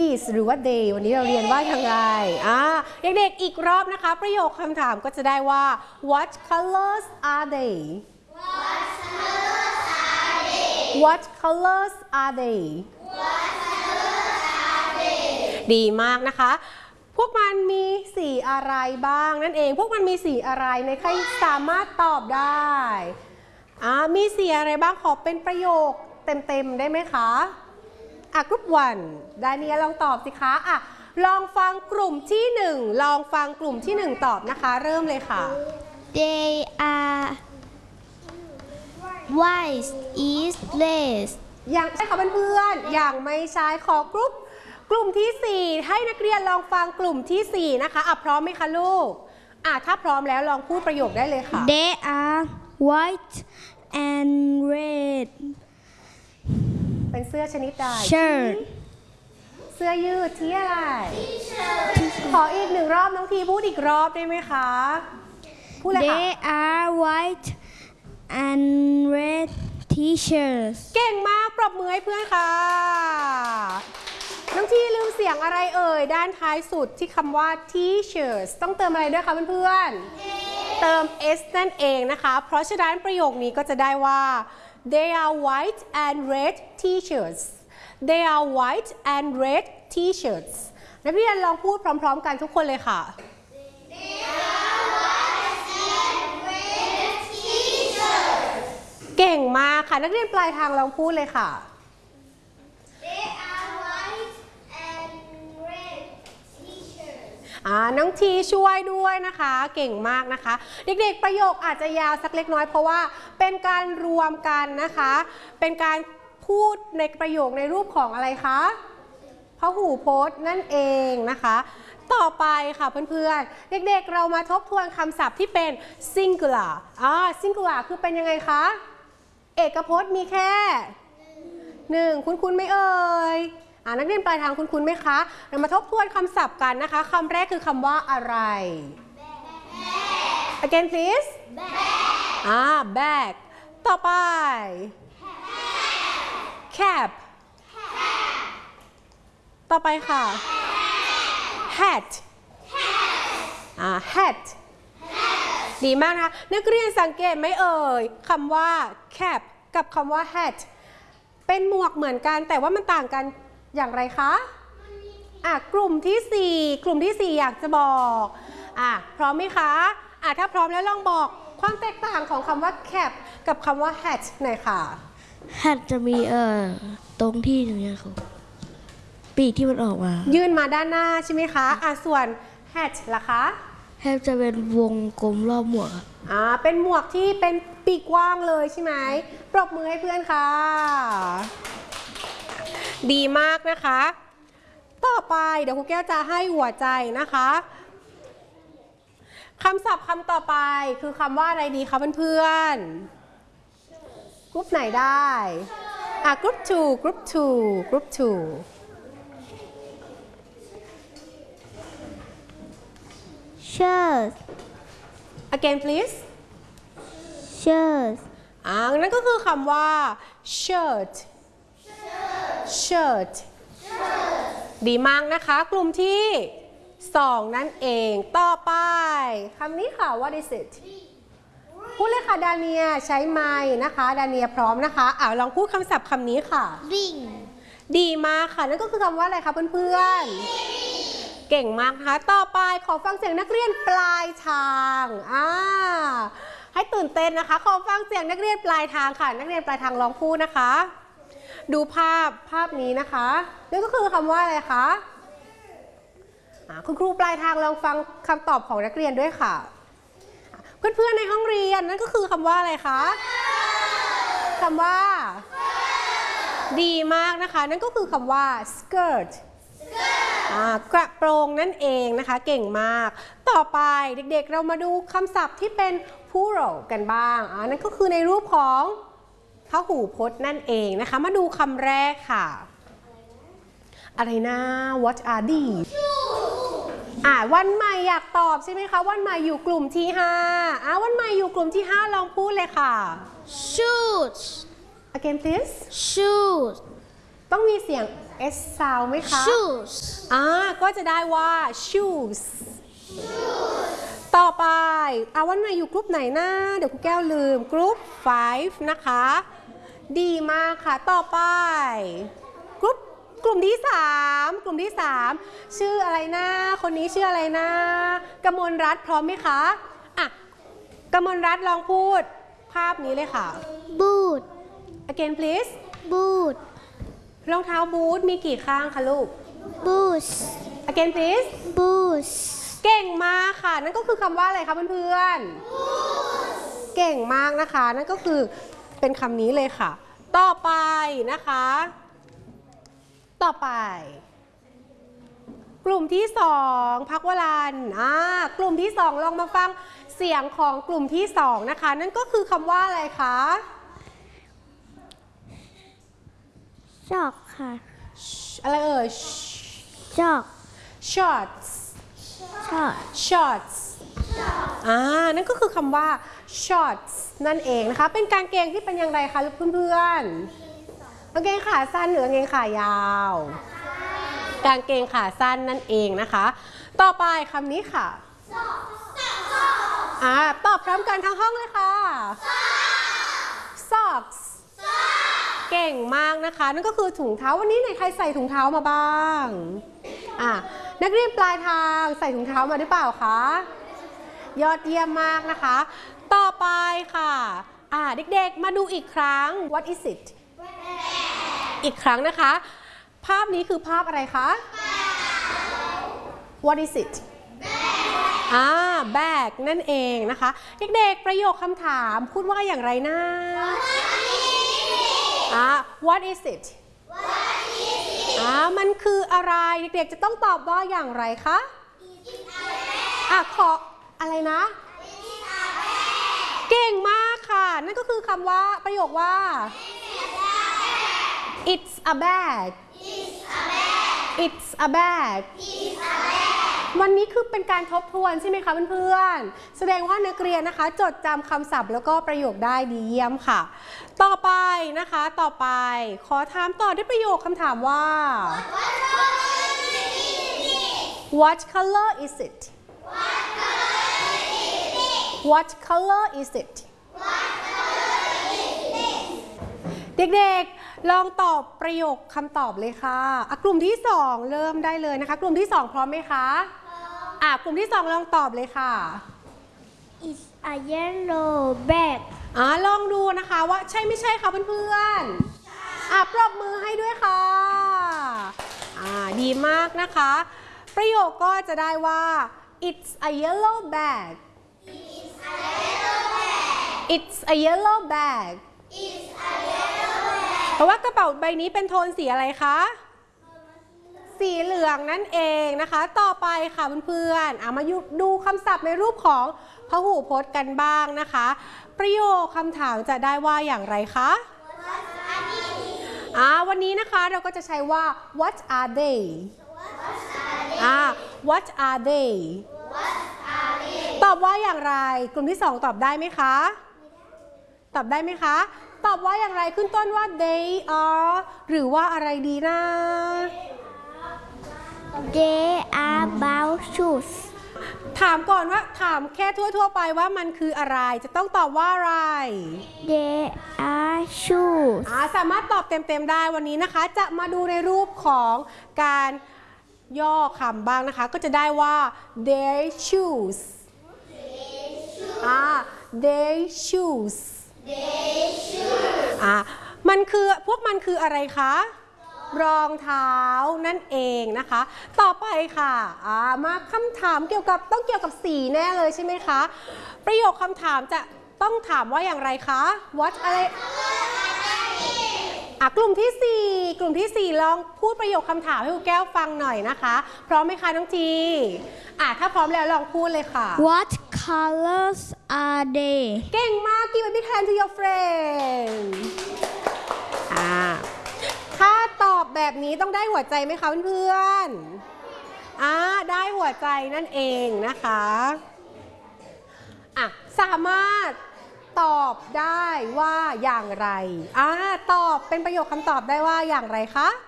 these หรือว่า they วันนี้เราเรียนว่าอย่างไรเด็กๆอีกรอบนะคะประโยคคำถามก็จะได้ว่า what colors are they what colors are they ดีมากนะคะพวกมันมีสีอะไรบ้างนั่นเองพวกมันมีสีอะไรในใครสามารถตอบได้มีสีอะไรบ้างขอเป็นประโยคเต็มๆได้ไหมคะกรุ๊ป1ดาเนียลองตอบสิคะลองฟังกลุ่มที่1ลองฟังกลุ่มที่1ตอบนะคะเริ่มเลยค่ะ They are white is red ยังใช่ค่ะเพื่อนๆยังไม่ใช่ขอกลุ่มที่4ให้นักเรียนลองฟังกลุ่มที่4นะคะพร้อมไหมคะลูกถ้าพร้อมแล้วลองพูดประโยคได้เลยค่ะ They are white and red เป็นเสื้อชนิดใด shirt เสื้อยืดที่อะไรขออีก1รอบน้องทีพูดอีกรอบได้ไหมคะพูดเลยค่ะ They are white and red t-shirts เก่งมากปรบมือให้เพื่อนค่ะน้องทีลืมเสียงอะไรเอ่ยด้านท้ายสุดที่คำว่า t-shirts ต้องเติมอะไรด้วยคะเพื่อนๆเติม s นั่นเองนะคะเพราะฉะนั้นประโยคนี้ก็จะได้ว่า they are white and red t-shirts they are white and red t-shirts นักเรียนลองพูดพร้อมๆกันทุกคนเลยค่ะ they are white and red t-shirts เก่งมากค่ะนักเรียนปลายทางลองพูดเลยค่ะน้องทีช่วยด้วยนะคะเก่งมากนะคะเด็กๆประโยคอาจจะยาวสักเล็กน้อยเพราะว่าเป็นการรวมกันนะคะเป็นการพูดในประโยคในรูปของอะไรคะพหูพจน์นั่นเองนะคะต่อไปค่ะเพื่อนๆเด็กๆเรามาทบทวนคำศัพท์ที่เป็น singular singular คือเป็นยังไงคะเอกพจน์มีแค่1คุ้นๆไหมเอ่ยนักเรียนปลายทางคุ้นๆไหมคะเรามาทบทวนคำศัพท์กันนะคะคำแรกคือคำว่าอะไร again please bag ต่อไป cap ต่อไปค่ะ hat hat ดีมากนะคะนักเรียนสังเกตไหมเอ่ยคำว่า cap กับคำว่า hat เป็นหมวกเหมือนกันแต่ว่ามันต่างกันอย่างไรคะกลุ่มที่4อยากจะบอกพร้อมไหมคะถ้าพร้อมแล้วลองบอกความแตกต่างของคำว่า cap กับคำว่า hat หน่อยค่ะ hat จะมีตรงที่อย่างเงี้ยค่ะปีกที่มันออกมายื่นมาด้านหน้าใช่ไหมคะส่วน hat ล่ะคะ hat จะเป็นวงกลมรอบหมวกเป็นหมวกที่เป็นปีกกว้างเลยใช่ไหมปรบมือให้เพื่อนค่ะดีมากนะคะต่อไปเดี๋ยวครูแก้วจะให้หัวใจนะคะคำศัพท์คำต่อไปคือคำว่าอะไรดีคะเพื่อนๆกรุ๊ปไหนได้กรุ๊ป2กรุ๊ป2 shirt again please shirt นั่นก็คือคำว่า shirt ดีมากนะคะกลุ่มที่2นั่นเองต่อไปคำนี้ค่ะ what is it พูดเลยค่ะดาเนียใช้ไมค์นะคะดาเนียพร้อมนะคะลองพูดคำศัพท์คำนี้ค่ะ ring ดีมากค่ะนั่นก็คือคำว่าอะไรคะเพื่อนๆเก่งมากนะคะต่อไปขอฟังเสียงนักเรียนปลายทางให้ตื่นเต้นนะคะขอฟังเสียงนักเรียนปลายทางค่ะนักเรียนปลายทางลองพูดนะคะดูภาพนี้นะคะนั่นก็คือคำว่าอะไรคะคุณครูปลายทางลองฟังคำตอบของนักเรียนด้วยค่ะเพื่อนๆในห้องเรียนนั่นก็คือคำว่าอะไรคะคำว่าดีมากนะคะนั่นก็คือคำว่า skirt กระโปรงนั่นเองนะคะเก่งมากต่อไปเด็กๆเรามาดูคำศัพท์ที่เป็น plural กันบ้างนั่นก็คือในรูปของพหูพจน์นั่นเองนะคะมาดูคำแรกค่ะอะไรนะ what are these วันใหม่อยากตอบใช่ไหมคะวันใหม่อยู่กลุ่มที่5วันใหม่อยู่กลุ่มที่5ลองพูดเลยค่ะ shoes again please shoes ต้องมีเสียง s sound ไหมคะ shoes ก็จะได้ว่า shoes ต่อไปวันไหนอยู่กรุ๊ปไหนนะเดี๋ยวครูแก้วลืมกรุ๊ป5นะคะดีมากค่ะต่อไปกลุ่มที่3ชื่ออะไรนะคนนี้ชื่ออะไรนะกมลรัตน์พร้อมไหมคะกมลรัตน์ลองพูดภาพนี้เลยค่ะ boot again please boot รองเท้าบูทมีกี่ข้างคะลูก boots again please boots เก่งมากค่ะนั่นก็คือคำว่าอะไรคะเพื่อนๆเก่งมากนะคะนั่นก็คือเป็นคำนี้เลยค่ะต่อไปนะคะต่อไปกลุ่มที่2พักวรันกลุ่มที่2ลองมาฟังเสียงของกลุ่มที่2นะคะนั่นก็คือคำว่าอะไรคะ shock ค่ะอะไรเอ่ย shock shorts shock shorts นั่นก็คือคำว่า shorts นั่นเองนะคะเป็นกางเกงที่เป็นอย่างไรคะเพื่อนๆกางเกงขาสั้นหรือกางเกงขายาวกางเกงขาสั้นนั่นเองนะคะต่อไปคำนี้ค่ะตอบพร้อมกันทั้งห้องเลยค่ะ socks เก่งมากนะคะนั่นก็คือถุงเท้าวันนี้ไหนใครใส่ถุงเท้ามาบ้างนักเรียนปลายทางใส่ถุงเท้ามาหรือเปล่าคะยอดเยี่ยมมากนะคะต่อไปค่ะเด็กๆมาดูอีกครั้ง what is it อีกครั้งนะคะภาพนี้คือภาพอะไรคะ what is it bag นั่นเองนะคะเด็กๆประโยคคำถามพูดว่าอย่างไรนะwhat is it มันคืออะไรเด็กๆจะต้องตอบว่าอย่างไรคะขออะไรนะเก่งมากค่ะนั่นก็คือคำว่าประโยคว่า it's a bag it's a bag วันนี้คือเป็นการทบทวนใช่ไหมคะเพื่อนๆแสดงว่านักเรียนนะคะจดจำคำศัพท์แล้วก็ประโยคได้ดีเยี่ยมค่ะต่อไปนะคะต่อไปขอถามต่อด้วยประโยคคำถามว่า What color is it What color is it เด็กๆลองตอบประโยคคำตอบเลยค่ะกลุ่มที่2เริ่มได้เลยนะคะกลุ่มที่2พร้อมไหมคะกลุ่มที่2ลองตอบเลยค่ะ It's a yellow bag ลองดูนะคะว่าใช่ไม่ใช่คะเพื่อนๆปรบมือให้ด้วยค่ะดีมากนะคะประโยคก็จะได้ว่า It's a yellow bag It's a yellow bag เพราะว่ากระเป๋าใบนี้เป็นโทนสีอะไรคะสีเหลืองนั่นเองนะคะต่อไปค่ะเพื่อนๆมาดูคำศัพท์ในรูปของพหูพจน์กันบ้างนะคะประโยคคำถามจะได้ว่าอย่างไรคะวันนี้นะคะเราก็จะใช้ว่า what are they what are they ตอบว่าอย่างไรกลุ่มที่2ตอบได้ไหมคะตอบได้ไหมคะตอบว่าอย่างไรขึ้นต้นว่า they are หรือว่าอะไรดีนะ They are about shoes ถามก่อนว่าถามแค่ทั่วๆไปว่ามันคืออะไรจะต้องตอบว่าอะไร They are shoes สามารถตอบเต็มๆได้วันนี้นะคะจะมาดูในรูปของการย่อคำบ้างนะคะก็จะได้ว่า their shoes their shoes มันคือพวกมันคืออะไรคะรองเท้านั่นเองนะคะต่อไปค่ะมาคำถามต้องเกี่ยวกับสีแน่เลยใช่ไหมคะประโยคคำถามจะต้องถามว่าอย่างไรคะ what อะไรกลุ่มที่4ลองพูดประโยคคำถามให้ครูแก้วฟังหน่อยนะคะพร้อมไหมคะน้องทีถ้าพร้อมแล้วลองพูดเลยค่ะ What colors are they เก่งมาก Give a big hand to your friend ถ้าตอบแบบนี้ต้องได้หัวใจไหมคะเพื่อนๆได้หัวใจนั่นเองนะคะสามารถตอบได้ว่าอย่างไรตอบเป็นประโยคคำตอบได้ว่าอย่างไรคะ